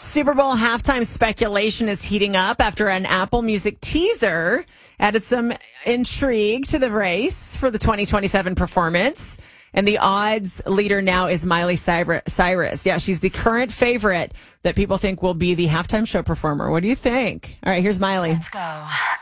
Super Bowl halftime speculation is heating up after an Apple Music teaser added some intrigue to the race for the 2027 performance. And the odds leader now is Miley Cyrus. Yeah, she's the current favorite that people think will be the halftime show performer. What do you think? All right, here's Miley. Let's go.